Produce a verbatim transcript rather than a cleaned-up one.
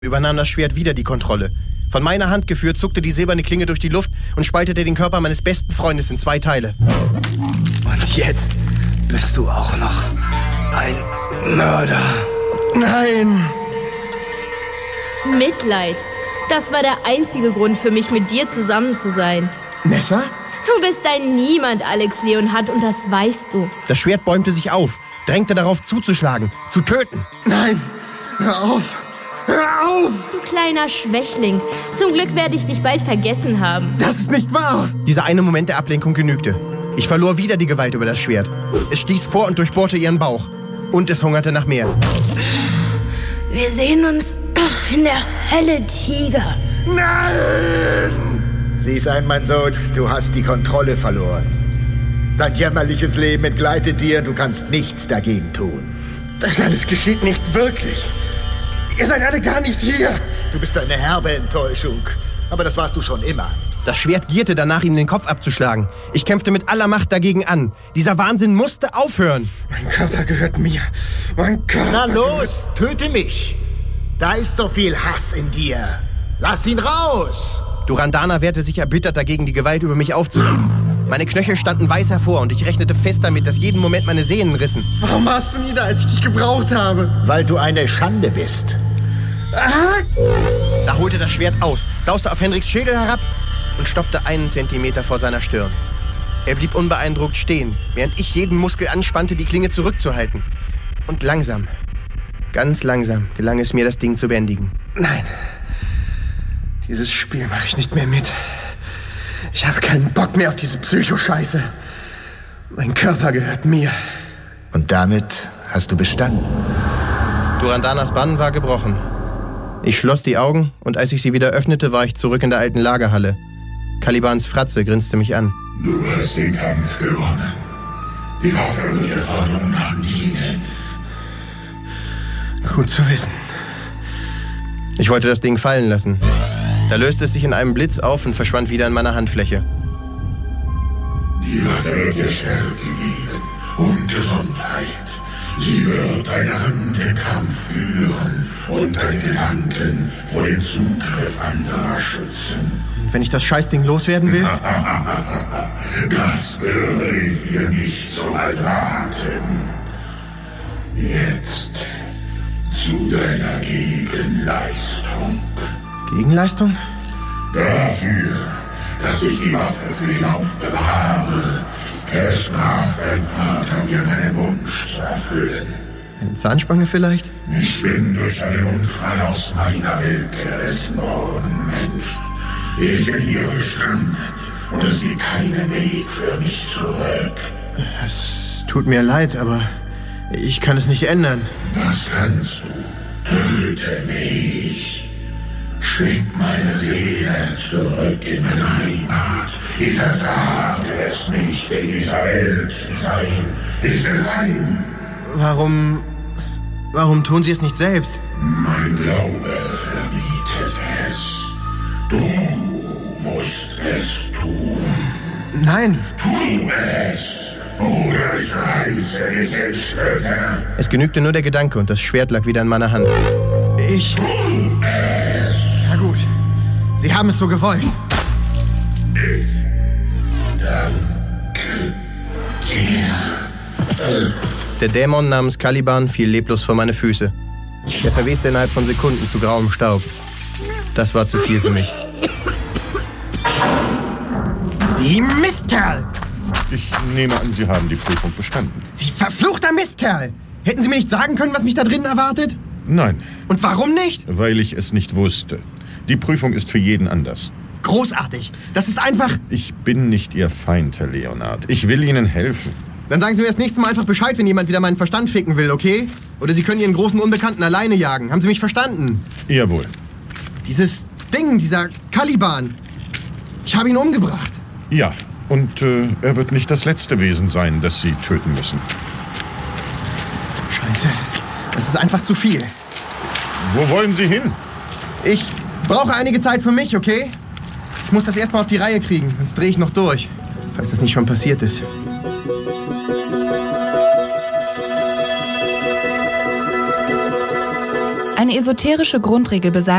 übernahm das Schwert wieder die Kontrolle. Von meiner Hand geführt, zuckte die silberne Klinge durch die Luft und spaltete den Körper meines besten Freundes in zwei Teile. Und jetzt bist du auch noch ein Mörder. Nein! Mitleid. Das war der einzige Grund für mich, mit dir zusammen zu sein. Messer? Du bist ein Niemand, Alex Leonhardt, und das weißt du. Das Schwert bäumte sich auf, drängte darauf zuzuschlagen, zu töten. Nein! Hör auf! Hör auf! Du kleiner Schwächling. Zum Glück werde ich dich bald vergessen haben. Das ist nicht wahr! Dieser eine Moment der Ablenkung genügte. Ich verlor wieder die Gewalt über das Schwert. Es stieß vor und durchbohrte ihren Bauch. Und es hungerte nach mehr. Wir sehen uns in der Hölle, Tiger. Nein! Sieh's ein, mein Sohn, du hast die Kontrolle verloren. Dein jämmerliches Leben entgleitet dir, du kannst nichts dagegen tun. Das alles geschieht nicht wirklich. Ihr seid alle gar nicht hier. Du bist eine herbe Enttäuschung. Aber das warst du schon immer. Das Schwert gierte danach, ihm den Kopf abzuschlagen. Ich kämpfte mit aller Macht dagegen an. Dieser Wahnsinn musste aufhören. Mein Körper gehört mir. Mein Körper... Na los, töte mich. Da ist so viel Hass in dir. Lass ihn raus. Durandana wehrte sich erbittert dagegen, die Gewalt über mich aufzunehmen. Meine Knöchel standen weiß hervor und ich rechnete fest damit, dass jeden Moment meine Sehnen rissen. Warum warst du nie da, als ich dich gebraucht habe? Weil du eine Schande bist. Ah! Da holte das Schwert aus, sauste auf Henriks Schädel herab und stoppte einen Zentimeter vor seiner Stirn. Er blieb unbeeindruckt stehen, während ich jeden Muskel anspannte, die Klinge zurückzuhalten. Und langsam, ganz langsam, gelang es mir, das Ding zu bändigen. Nein, dieses Spiel mache ich nicht mehr mit. Ich habe keinen Bock mehr auf diese Psycho-Scheiße. Mein Körper gehört mir. Und damit hast du bestanden. Durandanas Bann war gebrochen. Ich schloss die Augen und als ich sie wieder öffnete, war ich zurück in der alten Lagerhalle. Kalibans Fratze grinste mich an. Du hast den Kampf gewonnen. Die Waffe wird dir von nun an dienen. Gut zu wissen. Ich wollte das Ding fallen lassen. Da löste es sich in einem Blitz auf und verschwand wieder in meiner Handfläche. Die Waffe wird dir Stärke geben und Gesundheit. Sie wird deine Hand im Kampf führen und deine Gedanken vor dem Zugriff anderer schützen. Und wenn ich das Scheißding loswerden will? Das würde ich dir nicht so weit raten. Jetzt zu deiner Gegenleistung. Gegenleistung? Dafür, dass ich die Waffe für ihn aufbewahre, versprach dein Vater mir meinen Wunsch zu erfüllen. Eine Zahnspange vielleicht? Ich bin durch einen Unfall aus meiner Welt gerissen worden, Mensch. Ich bin hier gestrandet und es gibt keinen Weg für mich zurück. Es tut mir leid, aber ich kann es nicht ändern. Das kannst du. Töte mich. Schick meine Seele zurück in meine Heimat. Ich ertrage es nicht, in dieser Welt zu sein. Ich will heim. Warum... Warum tun Sie es nicht selbst? Mein Glaube verbietet es. Du musst es tun. Nein. Tu es, oder ich reiße dich in Stücke. Es genügte nur der Gedanke und das Schwert lag wieder in meiner Hand. Ich... Tu es. Na gut. Sie haben es so gewollt. Ich danke dir. Der Dämon namens Caliban fiel leblos vor meine Füße. Er verweste innerhalb von Sekunden zu grauem Staub. Das war zu viel für mich. Sie Mistkerl! Ich nehme an, Sie haben die Prüfung bestanden. Sie verfluchter Mistkerl! Hätten Sie mir nicht sagen können, was mich da drinnen erwartet? Nein. Und warum nicht? Weil ich es nicht wusste. Die Prüfung ist für jeden anders. Großartig. Das ist einfach... Ich bin nicht Ihr Feind, Herr Leonhardt. Ich will Ihnen helfen. Dann sagen Sie mir das nächste Mal einfach Bescheid, wenn jemand wieder meinen Verstand ficken will, okay? Oder Sie können Ihren großen Unbekannten alleine jagen. Haben Sie mich verstanden? Jawohl. Dieses Ding, dieser Caliban. Ich habe ihn umgebracht. Ja, und äh, er wird nicht das letzte Wesen sein, das Sie töten müssen. Scheiße. Das ist einfach zu viel. Wo wollen Sie hin? Ich brauche einige Zeit für mich, okay? Ich muss das erstmal auf die Reihe kriegen, sonst drehe ich noch durch. Falls das nicht schon passiert ist. Eine esoterische Grundregel besagt,